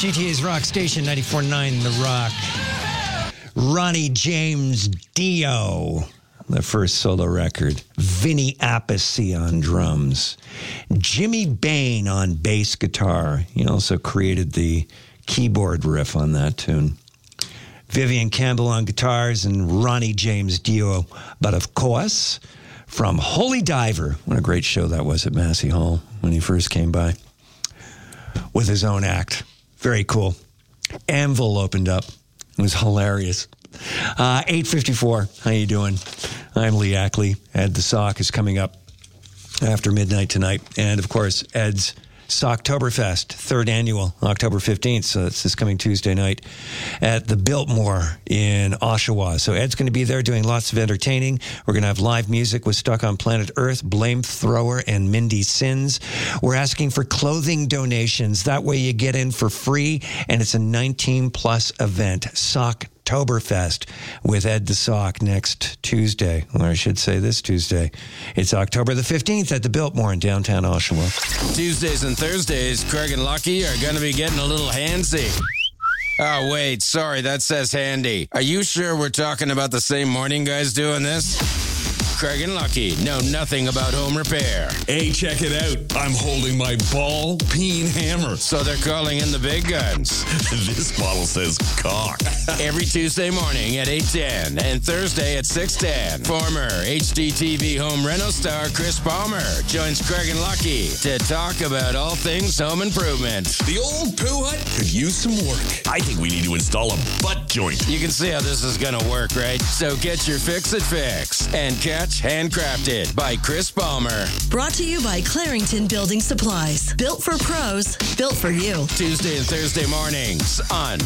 GTA's Rock Station, 94.9 The Rock. Ronnie James Dio, the first solo record. Vinny Appice on drums. Jimmy Bain on bass guitar. He also created the keyboard riff on that tune. Vivian Campbell on guitars and Ronnie James Dio. But of course, from Holy Diver, what a great show that was at Massey Hall when he first came by, with his own act. Very cool. Anvil opened up. It was hilarious. 8:54. How you doing? I'm Lee Ackley. Ed the Sock is coming up after midnight tonight. And, of course, Ed's Socktoberfest, third annual, October 15th. So it's this coming Tuesday night at the Biltmore in Oshawa. So Ed's going to be there doing lots of entertaining. We're going to have live music with Stuck on Planet Earth, Blame Thrower, and Mindy Sins. We're asking for clothing donations. That way you get in for free, and it's a 19-plus event. Socktoberfest with Ed the Sock next Tuesday, or I should say this Tuesday. It's October the 15th at the Biltmore in downtown Oshawa. Tuesdays and Thursdays, Craig and Lucky are going to be getting a little handsy. Oh, wait, sorry, that says handy. Are you sure we're talking about the same morning guys doing this? Craig and Lucky know nothing about home repair. Hey, check it out. I'm holding my ball-peen hammer. So they're calling in the big guns. This bottle says cock. Every Tuesday morning at 8:10 and Thursday at 6:10. Former HDTV home reno star Chris Palmer joins Craig and Lucky to talk about all things home improvement. The old poo hut could use some work. I think we need to install a butt joint. You can see how this is going to work, right? So get your fix-it fix and catch Handcrafted by Chris Palmer. Brought to you by Clarington Building Supplies. Built for pros, built for you. Tuesday and Thursday mornings on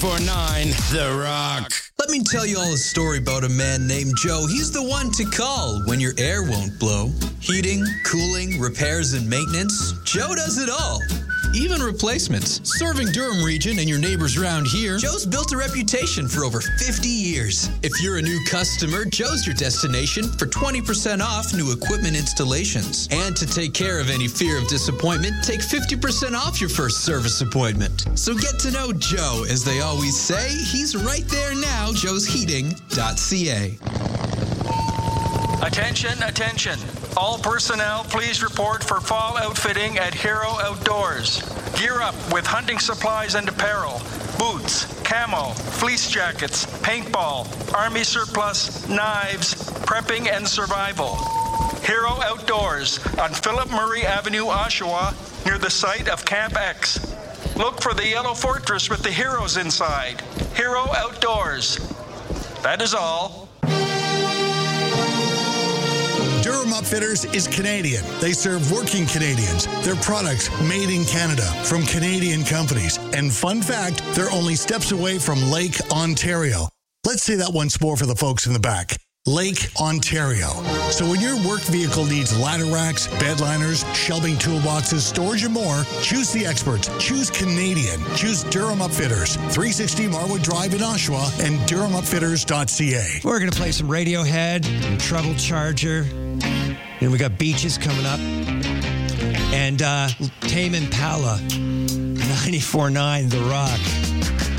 94.9 The Rock. Let me tell you all a story about a man named Joe. He's the one to call when your air won't blow. Heating, cooling, repairs, and maintenance. Joe does it all. Even replacements. Serving Durham region and your neighbors around here, Joe's built a reputation for over 50 years. If you're a new customer, Joe's your destination for 20% off new equipment installations. And to take care of any fear of disappointment, take 50% off your first service appointment. So get to know Joe. As they always say, he's right there now, joesheating.ca. Attention, attention. All personnel, please report for fall outfitting at Hero Outdoors. Gear up with hunting supplies and apparel, boots, camo, fleece jackets, paintball, army surplus, knives, prepping and survival. Hero Outdoors on Philip Murray Avenue, Oshawa, near the site of Camp X. Look for the yellow fortress with the heroes inside. Hero Outdoors. That is all. Durham Upfitters is Canadian. They serve working Canadians. Their products made in Canada from Canadian companies. And fun fact, they're only steps away from Lake Ontario. Let's say that once more for the folks in the back. Lake Ontario. So when your work vehicle needs ladder racks, bed liners, shelving toolboxes, storage, and more, choose the experts. Choose Canadian. Choose Durham Upfitters. 360 Marwood Drive in Oshawa and DurhamUpfitters.ca. We're going to play some Radiohead and Trouble Charger. And we got Beaches coming up. And Tame Impala, 94.9 The Rock.